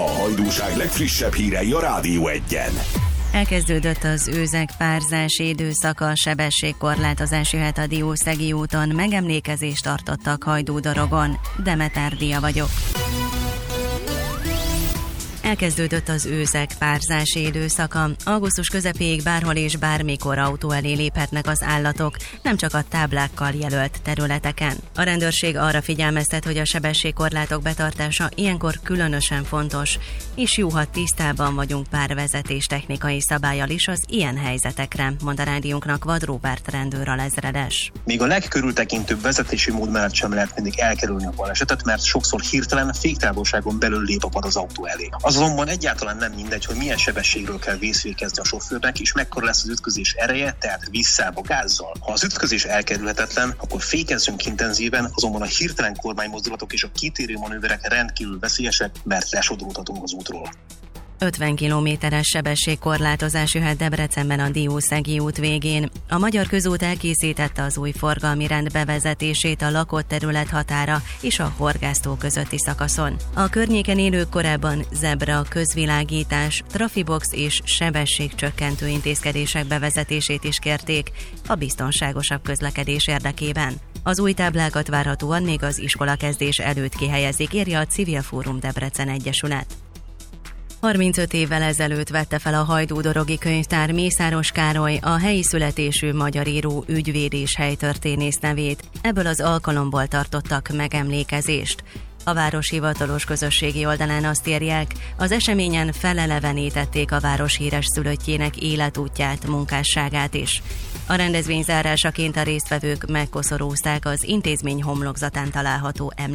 a hajdúság legfrissebb hírei a Rádió Egyen. Elkezdődött az őzek párzási időszaka, a sebességkorlátozás jöhet a Diószegi úton, megemlékezést tartottak Hajdúdorogon. Demeter Dia vagyok. Elkezdődött az őzek párzási időszaka. Augusztus közepéig bárhol és bármikor autó elé léphetnek az állatok, nem csak a táblákkal jelölt területeken. A rendőrség arra figyelmeztet, hogy a sebességkorlátok betartása ilyenkor különösen fontos, és jó, ha tisztában vagyunk pár vezetés technikai szabállyal is az ilyen helyzetekre, mond a rádiónknak Vad Róbert rendőralezredes. Még a legkörültekintőbb vezetési mód mellett sem lehet mindig elkerülni a balesetet, mert sokszor hirtelen féktávolságon belül lép a vad az autó elé. Azonban egyáltalán nem mindegy, hogy milyen sebességről kell vészfékezni a sofőrnek, és mekkora lesz az ütközés ereje, tehát visszába gázzal. Ha az ütközés elkerülhetetlen, akkor fékezzünk intenzíven, azonban a hirtelen kormánymozdulatok és a kitérő manőverek rendkívül veszélyesek, mert lesodródhatunk az útról. 50 kilométeres sebességkorlátozás jöhet Debrecenben a Diószegi út végén. A Magyar Közút elkészítette az új forgalmi rend bevezetését a lakott terület határa és a Horgásztó közötti szakaszon. A környéken élők korábban zebra, közvilágítás, trafibox és sebességcsökkentő intézkedések bevezetését is kérték a biztonságosabb közlekedés érdekében. Az új táblákat várhatóan még az iskolakezdés előtt kihelyezik, írja a Civil Fórum Debrecen Egyesület. 35 évvel ezelőtt vette fel a hajdúdorogi könyvtár Mészáros Károly, a helyi születésű magyar író, ügyvéd és helytörténész nevét. Ebből az alkalomból tartottak megemlékezést. A város hivatalos közösségi oldalán azt írják, az eseményen felelevenítették a város híres szülöttjének életútját, munkásságát is. A rendezvény zárásaként a résztvevők megkoszorúzták az intézmény homlokzatán található emléket.